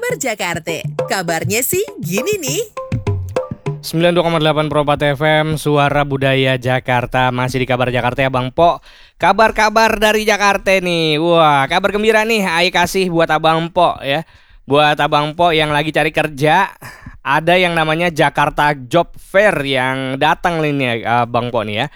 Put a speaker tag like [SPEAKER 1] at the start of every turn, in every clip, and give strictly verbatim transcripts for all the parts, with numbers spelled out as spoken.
[SPEAKER 1] Kabar Jakarta, kabarnya sih gini nih.
[SPEAKER 2] sembilan puluh dua koma delapan Pro empat F M, Suara Budaya Jakarta. Masih di Kabar Jakarta ya Bang Po. Kabar-kabar dari Jakarta nih. Wah, kabar gembira nih Ayo kasih buat Abang Po ya. Buat Abang Po yang lagi cari kerja, ada yang namanya Jakarta Job Fair yang datang nih Abang Po nih ya.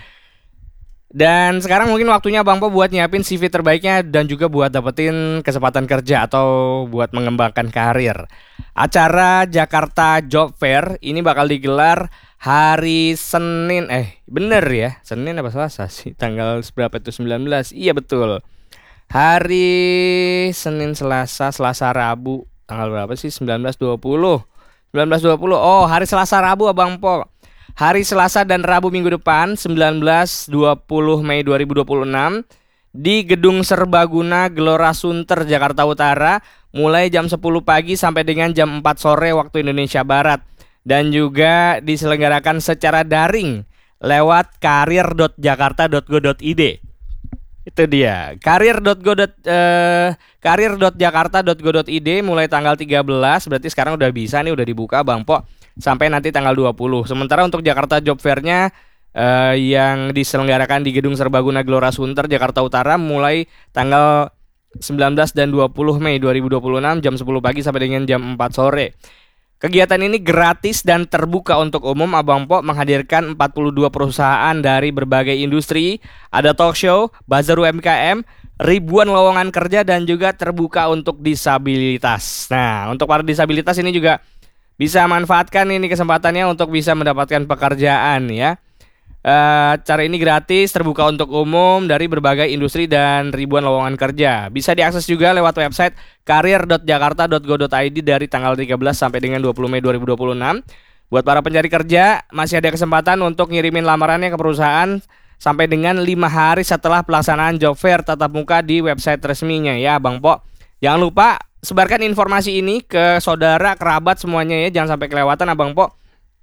[SPEAKER 2] Dan sekarang mungkin waktunya Bang Po buat nyiapin C V terbaiknya dan juga buat dapetin kesempatan kerja atau buat mengembangkan karir. Acara Jakarta Job Fair ini bakal digelar hari Senin, eh bener ya, Senin apa Selasa sih? Tanggal berapa itu? sembilan belas, iya betul. Hari Senin, Selasa, Selasa, Rabu, tanggal berapa sih? sembilan belas dua puluh sembilan belas dua puluh, oh hari Selasa Rabu Abang Po. Hari Selasa dan Rabu minggu depan sembilan belas dua puluh Mei dua ribu dua puluh enam di Gedung Serbaguna Gelora Sunter Jakarta Utara mulai jam sepuluh pagi sampai dengan jam empat sore waktu Indonesia Barat, dan juga diselenggarakan secara daring lewat karir dot jakarta dot go dot i d. Itu dia, karir dot go eh, karir dot jakarta dot go dot i d mulai tanggal tiga belas, berarti sekarang udah bisa nih, udah dibuka Bang Po, sampai nanti tanggal dua puluh. Sementara untuk Jakarta Job Fair-nya eh, yang diselenggarakan di Gedung Serbaguna Gelora Sunter Jakarta Utara mulai tanggal sembilan belas dan dua puluh Mei dua ribu dua puluh enam jam sepuluh pagi sampai dengan jam empat sore. Kegiatan ini gratis dan terbuka untuk umum. Abang Po menghadirkan empat puluh dua perusahaan dari berbagai industri, ada talk show, bazar U M K M, ribuan lowongan kerja, dan juga terbuka untuk disabilitas. Nah, untuk para disabilitas ini juga bisa manfaatkan ini kesempatannya untuk bisa mendapatkan pekerjaan ya. Uh, cara ini gratis, terbuka untuk umum dari berbagai industri dan ribuan lowongan kerja. Bisa diakses juga lewat website karir dot jakarta dot go dot i d dari tanggal tiga belas sampai dengan dua puluh Mei dua ribu dua puluh enam. Buat para pencari kerja, masih ada kesempatan untuk ngirimin lamarannya ke perusahaan sampai dengan lima hari setelah pelaksanaan job fair tatap muka di website resminya ya Bang Po. Jangan lupa sebarkan informasi ini ke saudara, kerabat semuanya ya, jangan sampai kelewatan Abang Po.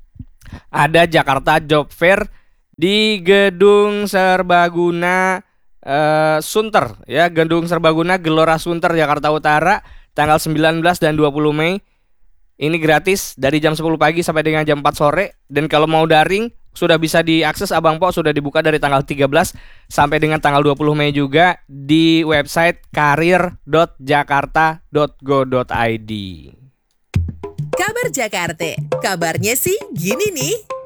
[SPEAKER 2] Ada Jakarta Job Fair di Gedung Serbaguna uh, Sunter ya, Gedung Serbaguna Gelora Sunter Jakarta Utara tanggal sembilan belas dan dua puluh Mei. Ini gratis dari jam sepuluh pagi sampai dengan jam empat sore, dan kalau mau daring sudah bisa diakses Abang Po, sudah dibuka dari tanggal tiga belas sampai dengan tanggal dua puluh Mei juga di website karir dot jakarta dot go dot i d.
[SPEAKER 1] Kabar Jakarta, kabarnya sih gini nih.